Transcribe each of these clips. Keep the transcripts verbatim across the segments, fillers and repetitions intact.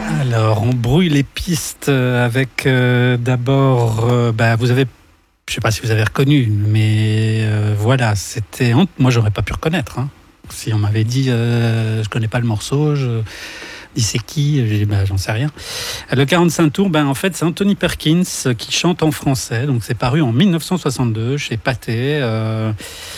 Alors, on brouille les pistes avec euh, d'abord, euh, bah, vous avez, je ne sais pas si vous avez reconnu, mais euh, voilà, c'était, moi j'aurais pas pu reconnaître. Hein. Si on m'avait dit, euh, je connais pas le morceau, je dis c'est qui, j'ai dit, bah, j'en sais rien. Le quarante-cinq tours, ben, en fait, c'est Anthony Perkins qui chante en français, donc c'est paru en mille neuf cent soixante-deux chez Pathé. Euh,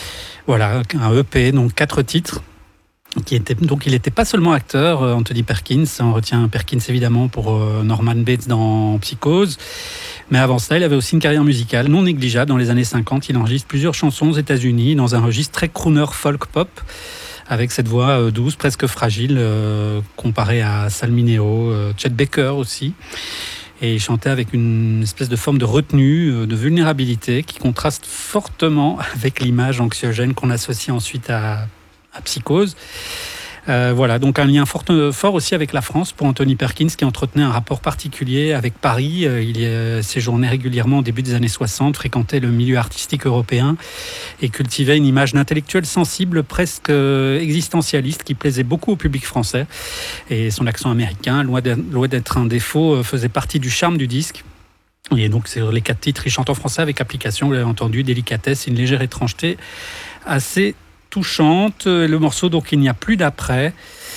voilà, un E P, donc quatre titres. Qui était, donc il n'était pas seulement acteur, euh, Anthony Perkins, on retient Perkins évidemment pour euh, Norman Bates dans Psychose, mais avant cela il avait aussi une carrière musicale non négligeable. Dans les années cinquante, il enregistre plusieurs chansons aux États-Unis dans un registre très crooner folk pop, avec cette voix euh, douce, presque fragile, euh, comparée à Sal Mineo, euh, Chet Baker aussi. Et il chantait avec une espèce de forme de retenue, euh, de vulnérabilité, qui contraste fortement avec l'image anxiogène qu'on associe ensuite à à Psychose. Euh, voilà, donc un lien fort, fort aussi avec la France pour Anthony Perkins, qui entretenait un rapport particulier avec Paris. Euh, il y séjournait régulièrement au début des années soixante, fréquentait le milieu artistique européen et cultivait une image d'intellectuel sensible, presque existentialiste, qui plaisait beaucoup au public français. Et son accent américain, loin d'être un défaut, faisait partie du charme du disque. Et donc, sur les quatre titres, il chante en français avec application, vous l'avez entendu, délicatesse, une légère étrangeté assez touchante. Le morceau, donc, il n'y a plus d'après,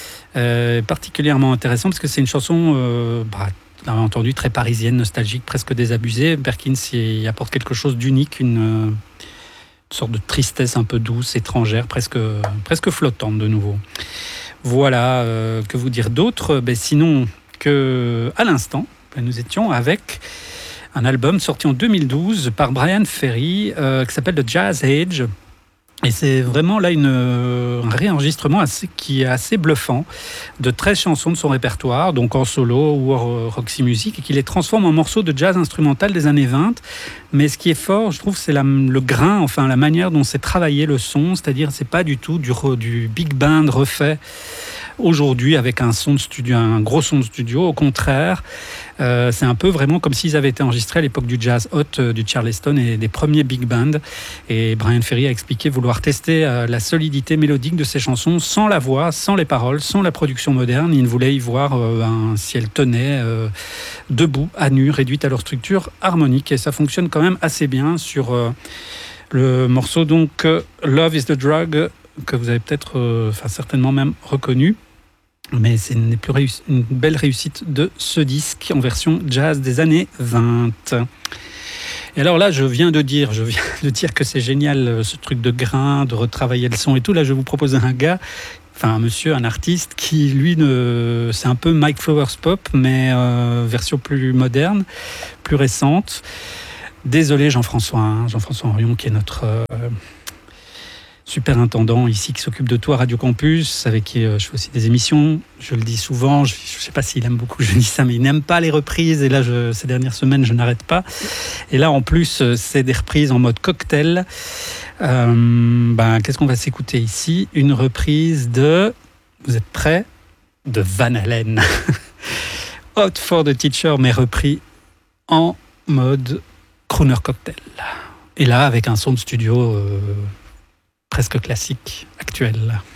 euh, particulièrement intéressant parce que c'est une chanson, euh, bah, vous l'avez entendu, très parisienne, nostalgique, presque désabusée. Perkins y apporte quelque chose d'unique, une, une sorte de tristesse un peu douce, étrangère, presque, presque flottante de nouveau. Voilà, euh, que vous dire d'autre? Ben, sinon, que à l'instant, ben, nous étions avec un album sorti en deux mille douze par Bryan Ferry, euh, qui s'appelle The Jazz Age. Et c'est vraiment là une, un réenregistrement assez, qui est assez bluffant de treize chansons de son répertoire, donc en solo ou en Roxy Music, et qui les transforme en morceaux de jazz instrumental des années vingt. Mais ce qui est fort, je trouve, c'est la, le grain, enfin la manière dont c'est travaillé le son, c'est-à-dire c'est pas du tout du, du big band refait aujourd'hui avec un son de studio, un gros son de studio. Au contraire, euh, c'est un peu vraiment comme s'ils avaient été enregistrés à l'époque du jazz hot, euh, du Charleston et des premiers big bands. Et Bryan Ferry a expliqué vouloir tester euh, la solidité mélodique de ces chansons sans la voix, sans les paroles, sans la production moderne. Il voulait y voir euh, un, si elles tenaient euh, debout, à nu, réduites à leur structure harmonique. Et ça fonctionne quand même assez bien sur euh, le morceau donc euh, Love is the Drug, que vous avez peut-être, euh, enfin certainement même reconnu. Mais c'est une, plus réussi- une belle réussite de ce disque en version jazz des années vingt. Et alors là, je viens de dire, je viens de dire que c'est génial, ce truc de grain, de retravailler le son et tout. Là, je vais vous proposer un gars, enfin un monsieur, un artiste qui, lui, ne, c'est un peu Mike Flowers Pop, mais euh, version plus moderne, plus récente. Désolé Jean-François, hein, Jean-François Henrion, qui est notre... Euh, superintendant ici qui s'occupe de tout à Radio Campus, avec qui euh, je fais aussi des émissions. Je le dis souvent, je ne sais pas s'il aime beaucoup, je dis ça, mais il n'aime pas les reprises. Et là, je, ces dernières semaines, je n'arrête pas. Et là, en plus, c'est des reprises en mode cocktail. Euh, ben, qu'est-ce qu'on va s'écouter ici? Une reprise de... Vous êtes prêts? De Van Halen. Hot for the Teacher, mais repris en mode crooner cocktail. Et là, avec un son de studio... Euh, presque classique, actuel.